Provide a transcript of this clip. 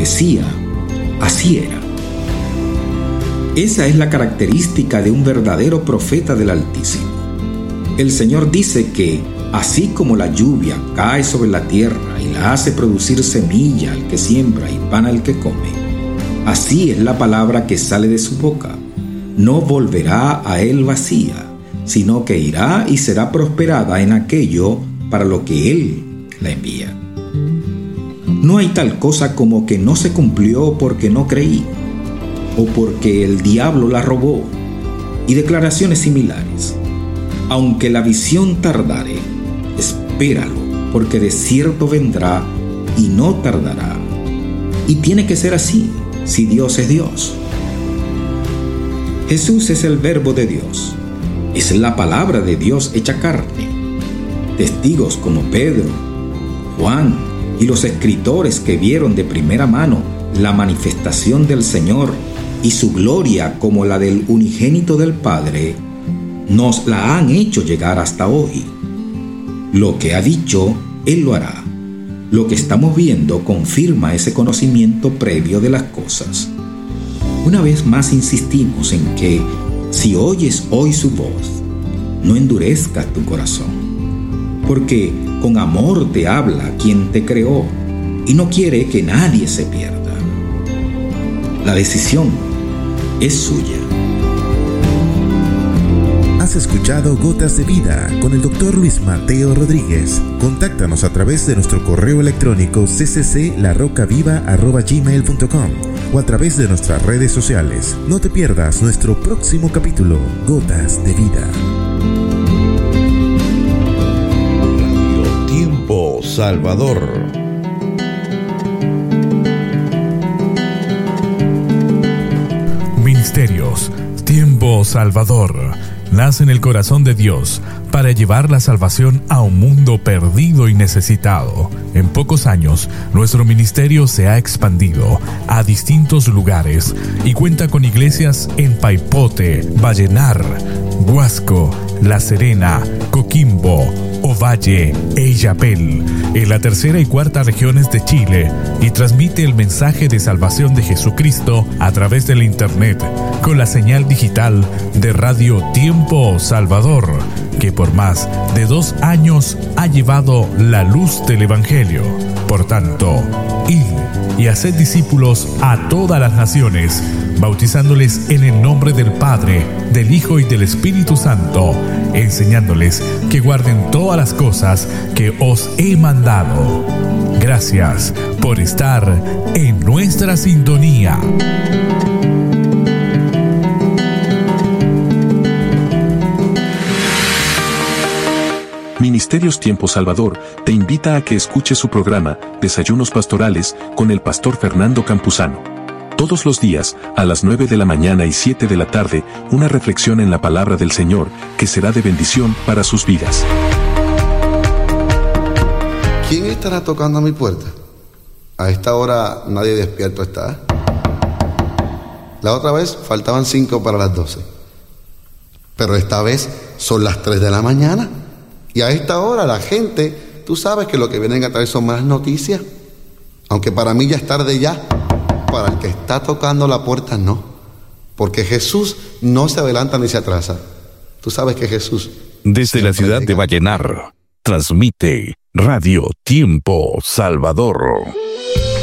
decía, así era. Esa es la característica de un verdadero profeta del Altísimo. El Señor dice que, así como la lluvia cae sobre la tierra y la hace producir semilla al que siembra y pan al que come, así es la palabra que sale de su boca. No volverá a él vacía, sino que irá y será prosperada en aquello para lo que él la envía. No hay tal cosa como que no se cumplió porque no creí, o porque el diablo la robó, y declaraciones similares. Aunque la visión tardare, espéralo, porque de cierto vendrá y no tardará. Y tiene que ser así, si Dios es Dios. Jesús es el Verbo de Dios, es la palabra de Dios hecha carne. Testigos como Pedro, Juan y los escritores que vieron de primera mano la manifestación del Señor y su gloria como la del unigénito del Padre, nos la han hecho llegar hasta hoy. Lo que ha dicho, Él lo hará. Lo que estamos viendo confirma ese conocimiento previo de las cosas. Una vez más insistimos en que, si oyes hoy su voz, no endurezcas tu corazón, porque con amor te habla quien te creó y no quiere que nadie se pierda. La decisión es suya. Has escuchado Gotas de Vida con el Dr. Luis Mateo Rodríguez. Contáctanos a través de nuestro correo electrónico ccclarocaviva@gmail.com o a través de nuestras redes sociales. No te pierdas nuestro próximo capítulo, Gotas de Vida. Radio Tiempo Salvador. Ministerios Tiempo Salvador nace en el corazón de Dios para llevar la salvación a un mundo perdido y necesitado. En pocos años, nuestro ministerio se ha expandido a distintos lugares y cuenta con iglesias en Paipote, Vallenar, Huasco, La Serena, Coquimbo, Ovalle e Illapel, en la tercera y cuarta regiones de Chile, y transmite el mensaje de salvación de Jesucristo a través del Internet, con la señal digital de Radio Tiempo Salvador, que por más de 2 años ha llevado la luz del Evangelio. Por tanto, id y haced discípulos a todas las naciones, bautizándoles en el nombre del Padre, del Hijo y del Espíritu Santo, enseñándoles que guarden todas las cosas que os he mandado. Gracias por estar en nuestra sintonía. Ministerios Tiempo Salvador te invita a que escuches su programa Desayunos Pastorales con el pastor Fernando Campuzano. Todos los días, a las 9 de la mañana y 7 de la tarde, una reflexión en la palabra del Señor que será de bendición para sus vidas. ¿Quién estará tocando a mi puerta? A esta hora nadie despierto está. La otra vez faltaban 5 para las 12. Pero esta vez son las 3 de la mañana. Y a esta hora la gente, tú sabes que lo que vienen a traer son malas noticias. Aunque para mí ya es tarde ya, para el que está tocando la puerta no. Porque Jesús no se adelanta ni se atrasa. Tú sabes que Jesús... Desde la ciudad de Vallenar, transmite Radio Tiempo Salvador.